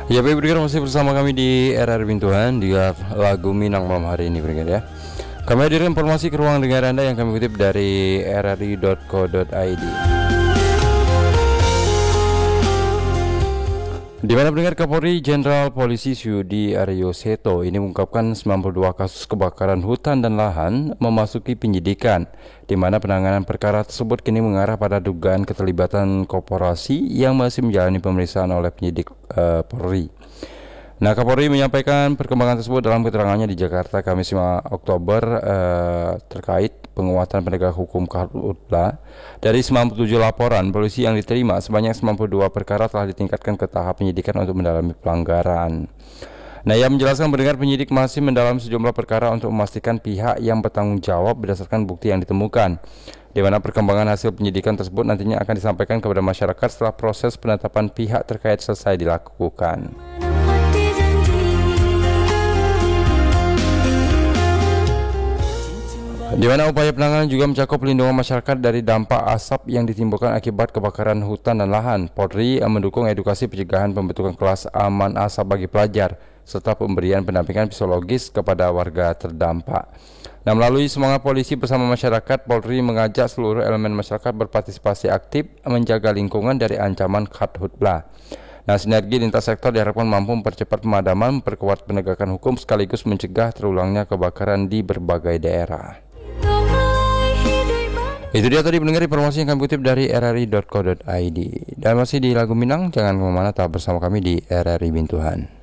Ya baik pendengar, masih bersama kami di RR Bintuhan di lagu Minang malam hari ini pendengar ya. Kami hadirkan informasi ke ruang dengar Anda yang kami kutip dari rri.co.id. Di mana pendengar, Kapolri Jenderal Polisi Sudi Aryo Seto ini mengungkapkan 92 kasus kebakaran hutan dan lahan memasuki penyidikan, di mana penanganan perkara tersebut kini mengarah pada dugaan keterlibatan korporasi yang masih menjalani pemeriksaan oleh penyidik Polri. Nah, Kapolri menyampaikan perkembangan tersebut dalam keterangannya di Jakarta Kamis 5 Oktober terkait penguatan penegak hukum Karhutla. Dari 97 laporan polisi yang diterima, sebanyak 92 perkara telah ditingkatkan ke tahap penyidikan untuk mendalami pelanggaran. Nah, ia menjelaskan pendengar penyidik masih mendalam sejumlah perkara untuk memastikan pihak yang bertanggung jawab berdasarkan bukti yang ditemukan, di mana perkembangan hasil penyidikan tersebut nantinya akan disampaikan kepada masyarakat setelah proses penetapan pihak terkait selesai dilakukan. Di mana upaya penanganan juga mencakup pelindungan masyarakat dari dampak asap yang ditimbulkan akibat kebakaran hutan dan lahan. Polri mendukung edukasi pencegahan pembentukan kelas aman asap bagi pelajar, serta pemberian pendampingan psikologis kepada warga terdampak. Nah, melalui semangat polisi bersama masyarakat, Polri mengajak seluruh elemen masyarakat berpartisipasi aktif menjaga lingkungan dari ancaman Karhutla. Nah, sinergi lintas sektor diharapkan mampu mempercepat pemadaman, memperkuat penegakan hukum, sekaligus mencegah terulangnya kebakaran di berbagai daerah. Itu dia tadi pendengar informasi yang kami kutip dari rri.co.id. Dan masih di lagu Minang, jangan kemana-mana, tetap bersama kami di RRI Bintuhan.